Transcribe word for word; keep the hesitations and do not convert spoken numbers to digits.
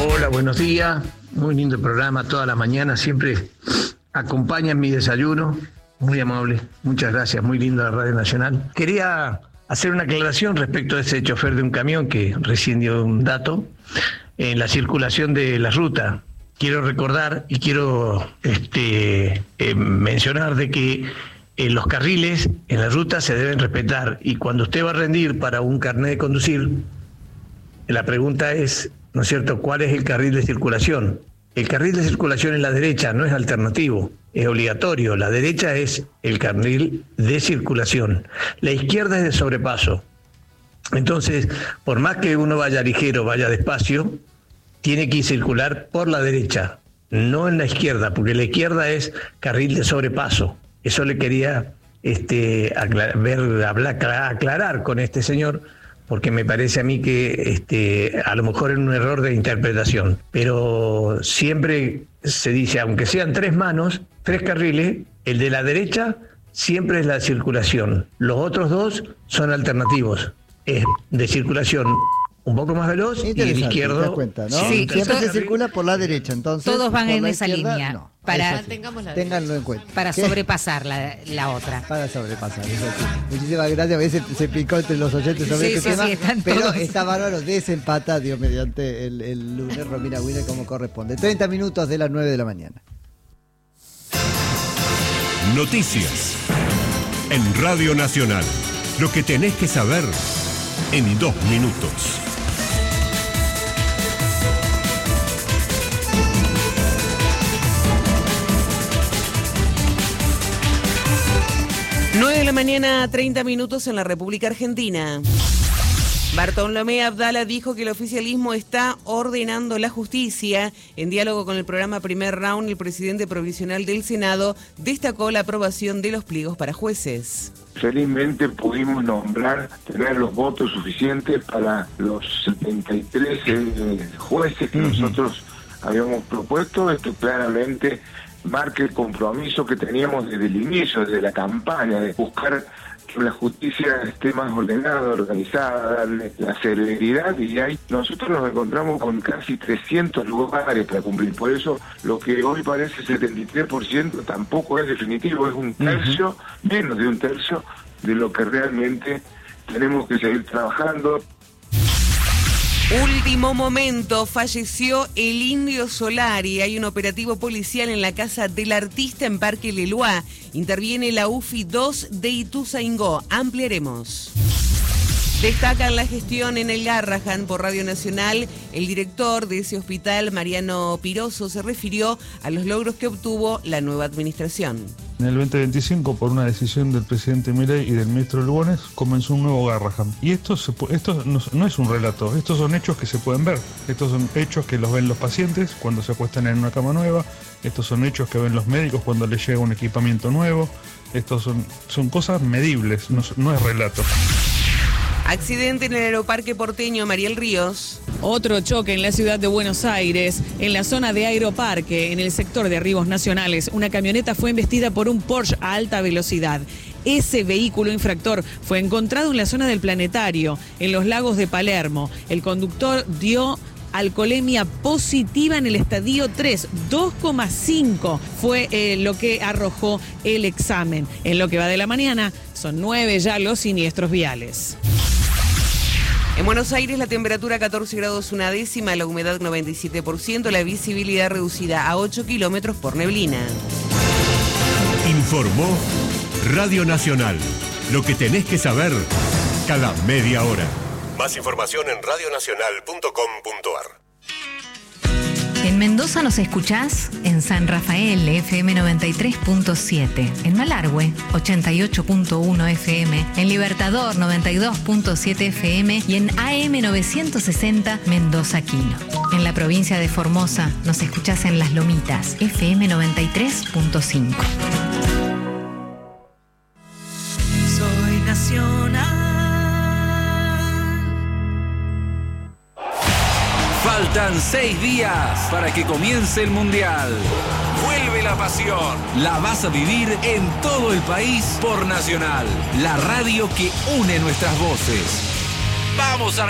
Hola, buenos días. Muy lindo programa toda la mañana. Siempre acompaña mi desayuno. Muy amable. Muchas gracias. Muy linda la Radio Nacional. Quería hacer una aclaración respecto a ese chofer de un camión que recién dio un dato en la circulación de la ruta. Quiero recordar y quiero este, eh, mencionar de que eh, los carriles en la ruta se deben respetar, y cuando usted va a rendir para un carnet de conducir, la pregunta es, ¿no es cierto?, ¿cuál es el carril de circulación? El carril de circulación en la derecha no es alternativo, es obligatorio. La derecha es el carril de circulación. La izquierda es de sobrepaso. Entonces, por más que uno vaya ligero, vaya despacio, tiene que circular por la derecha, no en la izquierda, porque la izquierda es carril de sobrepaso. Eso le quería este, aclarar, ver, hablar, aclarar con este señor, porque me parece a mí que este, a lo mejor es un error de interpretación. Pero siempre se dice, aunque sean tres manos, tres carriles, el de la derecha siempre es la circulación. Los otros dos son alternativos. Es de circulación un poco más veloz y el izquierdo. ¿Te das cuenta, no? Sí, siempre eso, se circula por la derecha, entonces. Todos van en esa izquierda, línea. No, para, sí. Ténganlo en cuenta. Para ¿Qué? sobrepasar la, la otra. Para sobrepasar, eso sí. Muchísimas gracias. A veces se picó entre los oyentes sobre Sí, este sí, tema. sí, están pero todos. está bárbaro, desempata, Dios mediante el, el lunes Romina Winner como corresponde. treinta minutos de las nueve de la mañana. Noticias en Radio Nacional. Lo que tenés que saber en dos minutos. nueve de la mañana, treinta minutos en la República Argentina. Bartolomé Abdala dijo que el oficialismo está ordenando la justicia. En diálogo con el programa Primer Round, el presidente provisional del Senado destacó la aprobación de los pliegos para jueces. Felizmente pudimos nombrar, tener los votos suficientes para los setenta y tres eh, jueces que uh-huh. nosotros habíamos propuesto. Esto claramente marca el compromiso que teníamos desde el inicio, desde la campaña, de buscar que la justicia esté más ordenada, organizada, darle la celeridad, y ahí nosotros nos encontramos con casi trescientos lugares para cumplir. Por eso lo que hoy parece setenta y tres por ciento tampoco es definitivo, es un tercio, uh-huh. menos de un tercio de lo que realmente tenemos que seguir trabajando. Último momento, falleció el Indio Solari. Hay un operativo policial en la casa del artista en Parque Leloir. Interviene la U F I dos de Ituzaingó. Ampliaremos. Destacan la gestión en el Garrahan por Radio Nacional. El director de ese hospital, Mariano Piroso, se refirió a los logros que obtuvo la nueva administración. En el veinte veinticinco, por una decisión del presidente Milei y del ministro Lugones, comenzó un nuevo Garrahan. Y esto, se, esto no, no es un relato, estos son hechos que se pueden ver. Estos son hechos que los ven los pacientes cuando se acuestan en una cama nueva. Estos son hechos que ven los médicos cuando les llega un equipamiento nuevo. Estos son, son cosas medibles, no, no es relato. Accidente en el aeroparque porteño Mariel Ríos. Otro choque en la ciudad de Buenos Aires, en la zona de Aeroparque, en el sector de Arribos Nacionales. Una camioneta fue embestida por un Porsche a alta velocidad. Ese vehículo infractor fue encontrado en la zona del Planetario, en los lagos de Palermo. El conductor dio alcoholemia positiva en el estadio tres, dos coma cinco fue eh, lo que arrojó el examen. En lo que va de la mañana, son nueve ya los siniestros viales. En Buenos Aires la temperatura catorce grados una décima, la humedad noventa y siete por ciento, la visibilidad reducida a ocho kilómetros por neblina. Informó Radio Nacional. Lo que tenés que saber cada media hora. Más información en radio nacional punto com punto ar. En Mendoza nos escuchás en San Rafael, F M noventa y tres punto siete, en Malargüe, ochenta y ocho punto uno F M, en Libertador, noventa y dos punto siete F M y en A M novecientos sesenta Mendoza Quino. En la provincia de Formosa nos escuchás en Las Lomitas, F M noventa y tres punto cinco. Soy nacional. Faltan seis días para que comience el Mundial. Vuelve la pasión. La vas a vivir en todo el país por Nacional, la radio que une nuestras voces. ¡Vamos a